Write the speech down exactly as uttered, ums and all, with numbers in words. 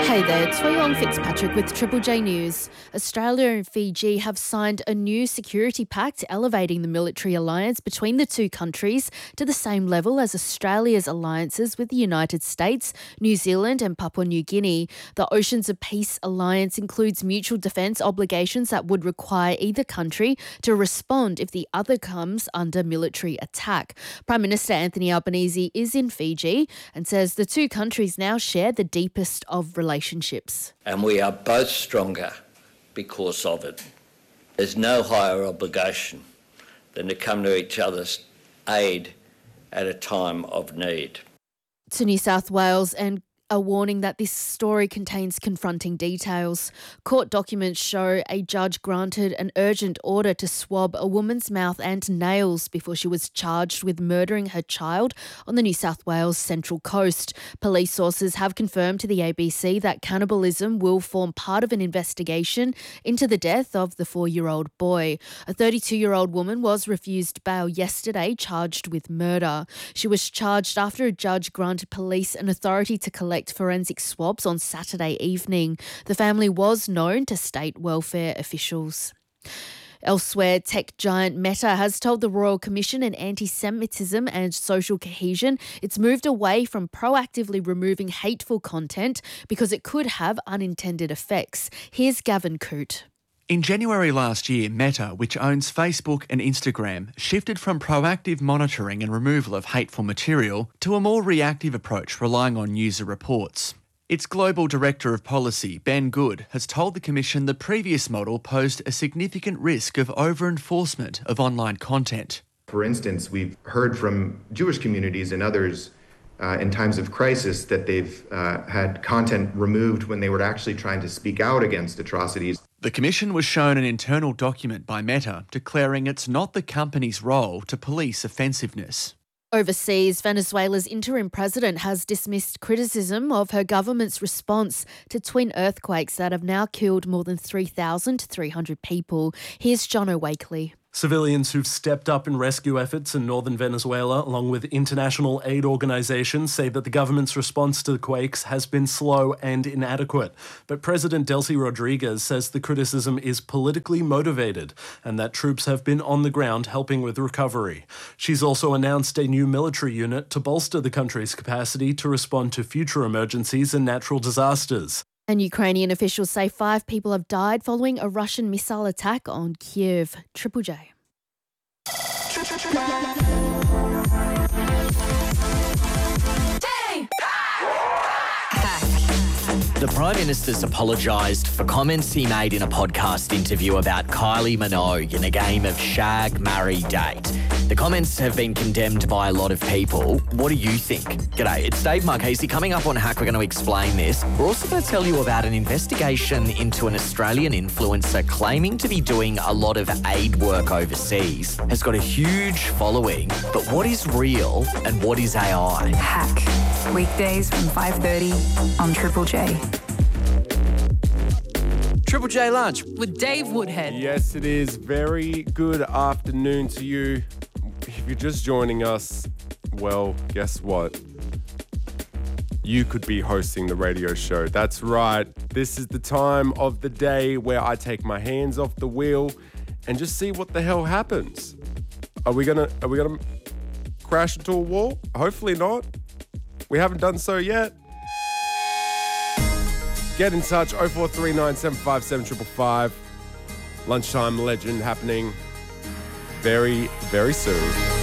Hey there, it's Young Fitzpatrick with Triple J News. Australia and Fiji have signed a new security pact elevating the military alliance between the two countries to the same level as Australia's alliances with the United States, New Zealand and Papua New Guinea. The Oceans of Peace alliance includes mutual defence obligations that would require either country to respond if the other comes under military attack. Prime Minister Anthony Albanese is in Fiji and says the two countries now share the deepest of relationships. relationships. And we are both stronger because of it. There's no higher obligation than to come to each other's aid at a time of need. To New South Wales and a warning that this story contains confronting details. Court documents show a judge granted an urgent order to swab a woman's mouth and nails before she was charged with murdering her child on the New South Wales Central Coast. Police sources have confirmed to the A B C that cannibalism will form part of an investigation into the death of the four-year-old boy. A thirty-two-year-old woman was refused bail yesterday, charged with murder. She was charged after a judge granted police an authority to collect forensic swabs on Saturday evening. The family was known to state welfare officials. Elsewhere, tech giant Meta has told the Royal Commission on Anti-Semitism and Social Cohesion it's moved away from proactively removing hateful content because it could have unintended effects. Here's Gavin Coote. In January last year, Meta, which owns Facebook and Instagram, shifted from proactive monitoring and removal of hateful material to a more reactive approach relying on user reports. Its Global Director of Policy, Ben Good, has told the Commission the previous model posed a significant risk of over-enforcement of online content. For instance, we've heard from Jewish communities and others uh, in times of crisis that they've uh, had content removed when they were actually trying to speak out against atrocities. The Commission was shown an internal document by Meta declaring it's not the company's role to police offensiveness. Overseas, Venezuela's interim president has dismissed criticism of her government's response to twin earthquakes that have now killed more than three thousand three hundred people. Here's John O'Wakely. Civilians who've stepped up in rescue efforts in northern Venezuela, along with international aid organisations, say that the government's response to the quakes has been slow and inadequate. But President Delcy Rodriguez says the criticism is politically motivated and that troops have been on the ground helping with recovery. She's also announced a new military unit to bolster the country's capacity to respond to future emergencies and natural disasters. And Ukrainian officials say five people have died following a Russian missile attack on Kyiv. Triple J. The Prime Minister's apologised for comments he made in a podcast interview about Kylie Minogue in a game of shag, marry, date. The comments have been condemned by a lot of people. What do you think? G'day, it's Dave Marchese. Coming up on Hack, we're going to explain this. We're also going to tell you about an investigation into an Australian influencer claiming to be doing a lot of aid work overseas. Has got a huge following, but what is real and what is A I? Hack. Weekdays from five thirty on Triple J. Triple J Lunch with Dave Woodhead. Yes, it is. Very good afternoon to you. If you're just joining us, well, guess what? You could be hosting the radio show. That's right. This is the time of the day where I take my hands off the wheel and just see what the hell happens. Are we gonna are we gonna crash into a wall? Hopefully not. We haven't done so yet. Get in touch, oh four three nine, seven five seven, five five five. Lunchtime legend happening very, very soon.